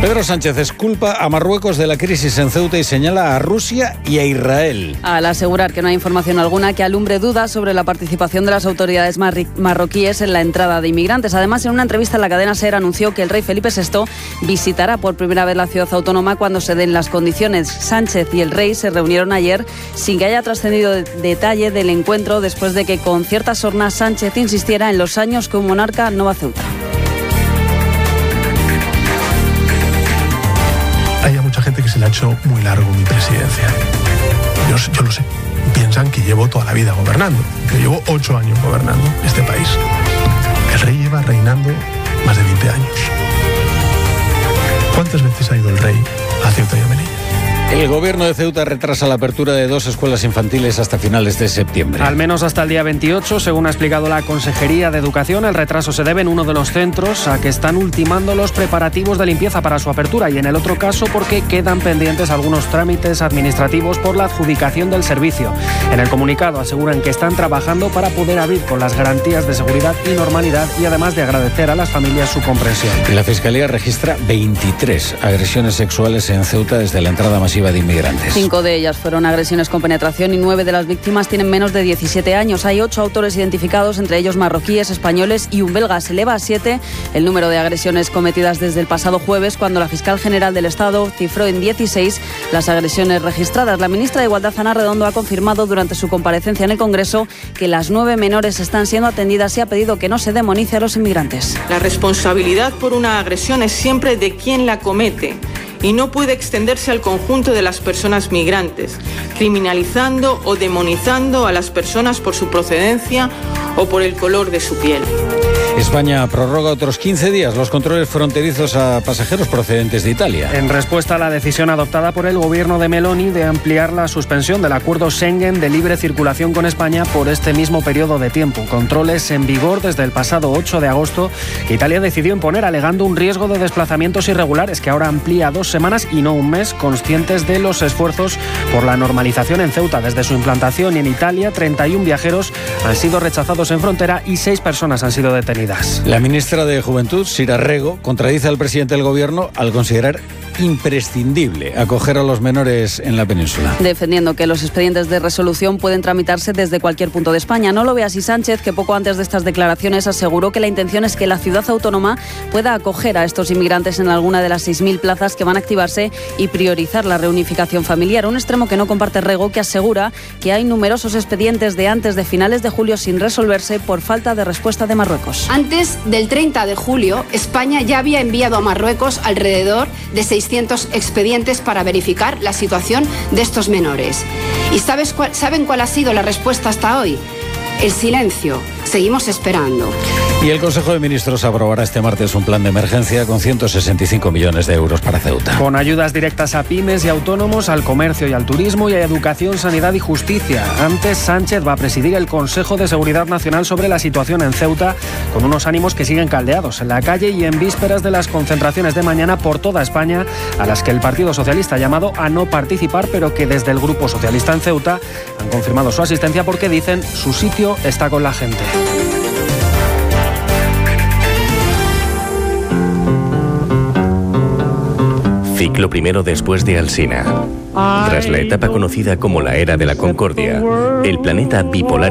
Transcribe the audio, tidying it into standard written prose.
Pedro Sánchez exculpa a Marruecos de la crisis en Ceuta y señala a Rusia y a Israel. Al asegurar que no hay información alguna que alumbre dudas sobre la participación de las autoridades marroquíes en la entrada de inmigrantes. Además, en una entrevista en la cadena SER anunció que el rey Felipe VI visitará por primera vez la ciudad autónoma cuando se den las condiciones. Sánchez y el rey se reunieron ayer sin que haya trascendido detalle del encuentro después de que con cierta sorna Sánchez insistiera en los años que un monarca no va a Ceuta. Hay mucha gente que se le ha hecho muy largo mi presidencia. Yo lo sé. Piensan que llevo toda la vida gobernando. Que llevo 8 años gobernando este país. El rey lleva reinando más de 20 años. ¿Cuántas veces ha ido el rey a Ceuta y a Melilla? El gobierno de Ceuta retrasa la apertura de 2 escuelas infantiles hasta finales de septiembre. Al menos hasta el día 28, según ha explicado la Consejería de Educación. El retraso se debe en uno de los centros a que están ultimando los preparativos de limpieza para su apertura y en el otro caso porque quedan pendientes algunos trámites administrativos por la adjudicación del servicio. En el comunicado aseguran que están trabajando para poder abrir con las garantías de seguridad y normalidad y además de agradecer a las familias su comprensión. La Fiscalía registra 23 agresiones sexuales en Ceuta desde la entrada masiva de inmigrantes. 5 de ellas fueron agresiones con penetración y 9 de las víctimas tienen menos de 17 años. Hay 8 autores identificados, entre ellos marroquíes, españoles y un belga. Se eleva a 7 el número de agresiones cometidas desde el pasado jueves, cuando la fiscal general del Estado cifró en 16 las agresiones registradas. La ministra de Igualdad, Ana Redondo, ha confirmado durante su comparecencia en el Congreso que las 9 menores están siendo atendidas y ha pedido que no se demonice a los inmigrantes. La responsabilidad por una agresión es siempre de quien la comete y no puede extenderse al conjunto de las personas migrantes, criminalizando o demonizando a las personas por su procedencia o por el color de su piel. España prorroga otros 15 días los controles fronterizos a pasajeros procedentes de Italia. En respuesta a la decisión adoptada por el gobierno de Meloni de ampliar la suspensión del acuerdo Schengen de libre circulación con España por este mismo periodo de tiempo. Controles en vigor desde el pasado 8 de agosto que Italia decidió imponer alegando un riesgo de desplazamientos irregulares que ahora amplía 2 semanas y no un mes, conscientes de los esfuerzos por la normalización en Ceuta. Desde su implantación en Italia, 31 viajeros han sido rechazados en frontera y 6 personas han sido detenidas. La ministra de Juventud, Sira Rego, contradice al presidente del Gobierno al considerar imprescindible acoger a los menores en la península. Defendiendo que los expedientes de resolución pueden tramitarse desde cualquier punto de España. No lo ve así Sánchez, que poco antes de estas declaraciones aseguró que la intención es que la ciudad autónoma pueda acoger a estos inmigrantes en alguna de las 6.000 plazas que van a activarse y priorizar la reunificación familiar. Un extremo que no comparte Rego, que asegura que hay numerosos expedientes de antes de finales de julio sin resolverse por falta de respuesta de Marruecos. Antes del 30 de julio, España ya había enviado a Marruecos alrededor de 600 expedientes para verificar la situación de estos menores. ¿Y saben cuál ha sido la respuesta hasta hoy? El silencio. Seguimos esperando. Y el Consejo de Ministros aprobará este martes un plan de emergencia con 165 millones de euros para Ceuta. Con ayudas directas a pymes y autónomos, al comercio y al turismo y a educación, sanidad y justicia. Antes, Sánchez va a presidir el Consejo de Seguridad Nacional sobre la situación en Ceuta, con unos ánimos que siguen caldeados en la calle y en vísperas de las concentraciones de mañana por toda España, a las que el Partido Socialista ha llamado a no participar, pero que desde el Grupo Socialista en Ceuta han confirmado su asistencia porque dicen su sitio está con la gente. Ciclo primero después de Alsina. Tras la etapa conocida como la Era de la Concordia, el planeta bipolar